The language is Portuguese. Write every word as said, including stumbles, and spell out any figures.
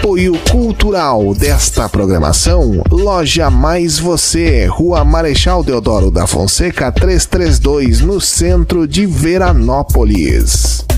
Apoio cultural desta programação, Loja Mais Você, Rua Marechal Deodoro da Fonseca trezentos e trinta e dois, no centro de Veranópolis.